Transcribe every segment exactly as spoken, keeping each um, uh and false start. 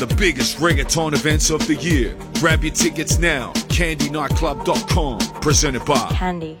The biggest reggaeton events of the year. Grab your tickets now. candy nightclub dot com. Presented by Candy.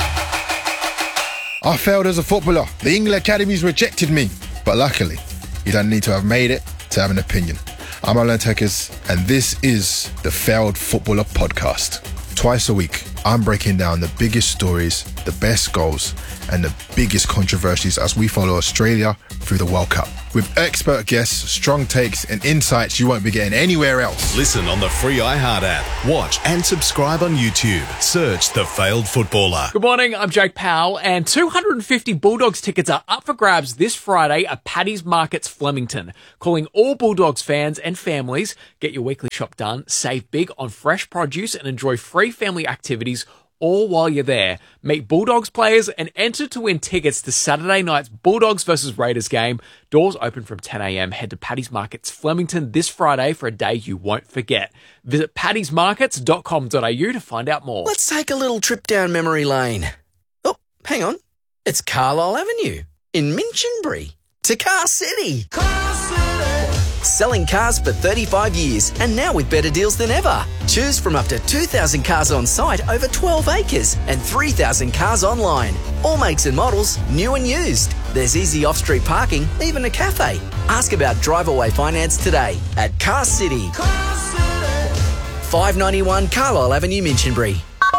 I failed as a footballer. The England Academies rejected me. But luckily, you don't need to have made it to have an opinion. I'm Alan Tekers, and this is the Failed Footballer Podcast. Twice a week, I'm breaking down the biggest stories, the best goals, and the biggest controversies as we follow Australia through the World Cup. With expert guests, strong takes, and insights you won't be getting anywhere else. Listen on the free iHeart app. Watch and subscribe on YouTube. Search The Failed Footballer. Good morning, I'm Jake Powell, and two hundred fifty Bulldogs tickets are up for grabs this Friday at Paddy's Markets Flemington. Calling all Bulldogs fans and families, get your weekly shop done, save big on fresh produce, and enjoy free family activities all while you're there. Meet Bulldogs players and enter to win tickets to Saturday night's Bulldogs versus Raiders game. Doors open from ten a.m. Head to Paddy's Markets Flemington this Friday for a day you won't forget. Visit paddys markets dot com dot a u to find out more. Let's take a little trip down memory lane. Oh, hang on. It's Carlisle Avenue in Minchinbury to Car City. Car City. Selling cars for thirty-five years and now with better deals than ever. Choose from up to two thousand cars on site over twelve acres and three thousand cars online. All makes and models, new and used. There's easy off-street parking, even a cafe. Ask about drive-away finance today at Car City. Car City. five ninety-one Carlisle Avenue, Minchinbury.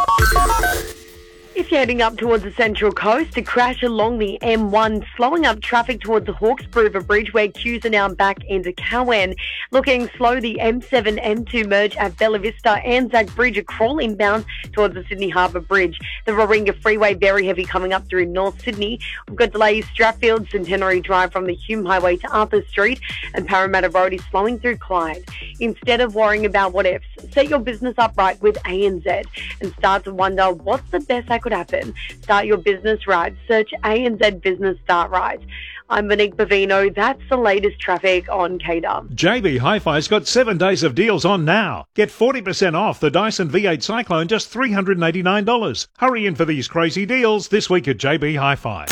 If you're heading up towards the Central Coast, a crash along the M one, slowing up traffic towards the Hawkesbury River Bridge where queues are now back into Cowan. Looking slow, the M seven M two merge at Bella Vista, Anzac Bridge, a crawl inbound towards the Sydney Harbour Bridge. The Warringah Freeway, very heavy coming up through North Sydney. We've got delays Stratfield, Centenary Drive from the Hume Highway to Arthur Street, and Parramatta Road is slowing through Clyde. Instead of worrying about what ifs, set your business up right with A N Z and start to wonder what's the best that could happen. Start your business right. Search A N Z Business Start Right. I'm Monique Bavino. That's the latest traffic on K W. J B Hi-Fi's got seven days of deals on now. Get forty percent off the Dyson V eight Cyclone, just three hundred eighty-nine dollars. Hurry in for these crazy deals this week at J B Hi-Fi.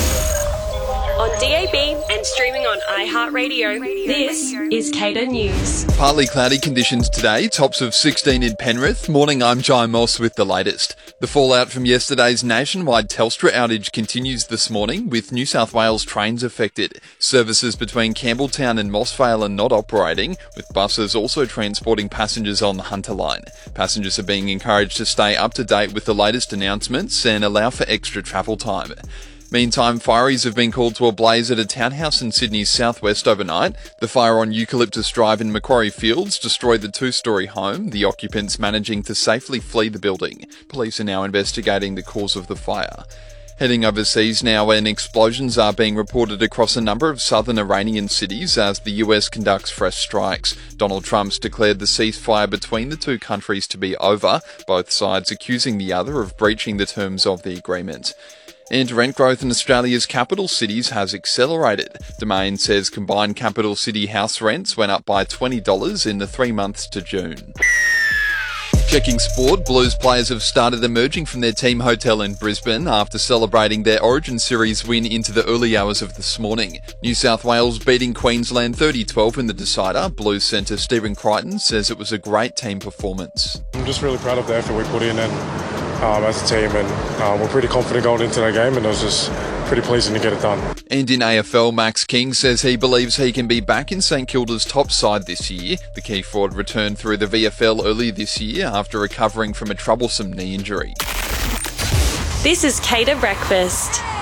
On D A B and streaming on iHeartRadio, this is K W News. Partly cloudy conditions today, tops of sixteen in Penrith. Morning, I'm Jai Moss with the latest. The fallout from yesterday's nationwide Telstra outage continues this morning, with New South Wales trains affected. Services between Campbelltown and Mossvale are not operating, with buses also transporting passengers on the Hunter Line. Passengers are being encouraged to stay up to date with the latest announcements and allow for extra travel time. Meantime, fireys have been called to a blaze at a townhouse in Sydney's southwest overnight. The fire on Eucalyptus Drive in Macquarie Fields destroyed the two-storey home, the occupants managing to safely flee the building. Police are now investigating the cause of the fire. Heading overseas now, and explosions are being reported across a number of southern Iranian cities as the U S conducts fresh strikes. Donald Trump's declared the ceasefire between the two countries to be over, both sides accusing the other of breaching the terms of the agreement. And rent growth in Australia's capital cities has accelerated. Domain says combined capital city house rents went up by twenty dollars in the three months to June. Checking sport, Blues players have started emerging from their team hotel in Brisbane after celebrating their Origin Series win into the early hours of this morning. New South Wales beating Queensland thirty twelve in the decider. Blues centre Stephen Crichton says it was a great team performance. I'm just really proud of the effort we put in and um, as a team, and uh, we're pretty confident going into that game, and it was just pretty pleasing to get it done. And in A F L, Max King says he believes he can be back in St Kilda's top side this year. The key forward returned through the V F L earlier this year after recovering from a troublesome knee injury. This is K W Breakfast.